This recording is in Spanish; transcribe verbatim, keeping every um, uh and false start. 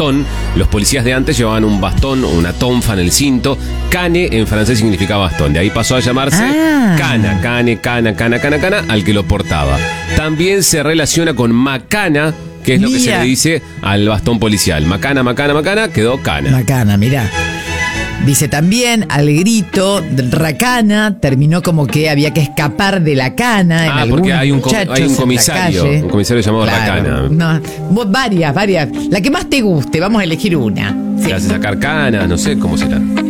bastón. Los policías de antes llevaban un bastón o una tonfa en el cinto. Cane en francés significa bastón. De ahí pasó a llamarse Ah. cana, cane, cana, cana, cana, cana, al que lo portaba. También se relaciona con macana, que es lo que se Mira. le dice al bastón policial. Macana, macana, macana, quedó cana. Macana, mirá. Dice también, al grito, racana, terminó como que había que escapar de la cana. En Ah, algunos porque hay un, com- muchachos hay un en la comisario, calle. un comisario llamado Claro, Racana. no, vos- varias, varias. La que más te guste, vamos a elegir una. Sí. Te hace sacar canas, no sé cómo será.